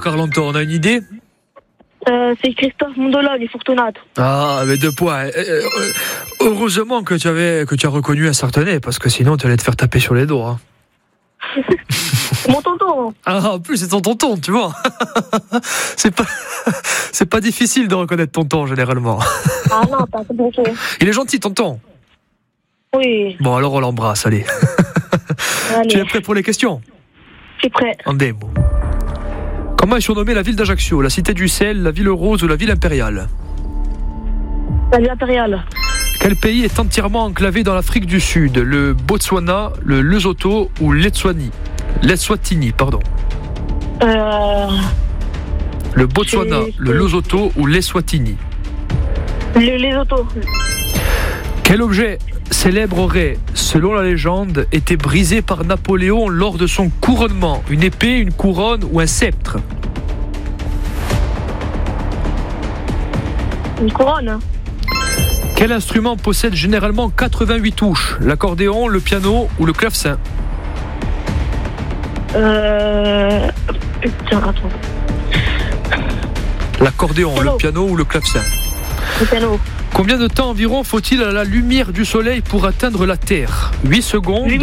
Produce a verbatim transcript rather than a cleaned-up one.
Carlenton, on a une idée? Euh, c'est Christophe Mondolog et Fortunato. Ah, mais deux points. Euh, heureusement que tu avais, que tu as reconnu un Sartenay, parce que sinon tu allais te faire taper sur les doigts. Hein. Mon tonton. Ah, en plus c'est ton tonton, tu vois. c'est pas, c'est pas difficile de reconnaître tonton généralement. Ah non, pas compliqué. Il est gentil, tonton. Oui. Bon, alors on l'embrasse, allez. Allez. Tu es prêt pour les questions? Je suis prêt. Andemo. Comment est surnommée la ville d'Ajaccio? La cité du sel, la ville rose ou la ville impériale? La ville impériale. Quel pays est entièrement enclavé dans l'Afrique du Sud? Le Botswana, le Lesotho ou l'Eswatini? L'Eswatini, pardon. Euh... Le Botswana, C'est- le Lesotho ou l'Eswatini? Le, les autos. Quel objet célèbre aurait, selon la légende, été brisé par Napoléon lors de son couronnement? Une épée, une couronne ou un sceptre? Une couronne. Quel instrument possède généralement quatre-vingt-huit touches? L'accordéon, le piano ou le clavecin? Euh... Putain, attends. L'accordéon, Piano. le piano ou le clavecin? Le piano. Combien de temps environ faut-il à la lumière du soleil pour atteindre la Terre? huit secondes,